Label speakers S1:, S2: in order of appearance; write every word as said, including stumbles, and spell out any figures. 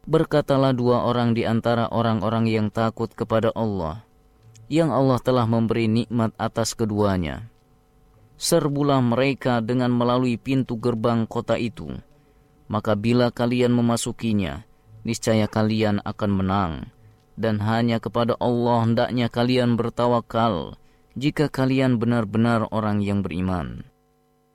S1: Berkatalah dua orang di antara orang-orang yang takut kepada Allah, yang Allah telah memberi nikmat atas keduanya. Serbulah mereka dengan melalui pintu gerbang kota itu. Maka bila kalian memasukinya, niscaya kalian akan menang. Dan hanya kepada Allah hendaknya kalian bertawakal, jika kalian benar-benar orang yang beriman.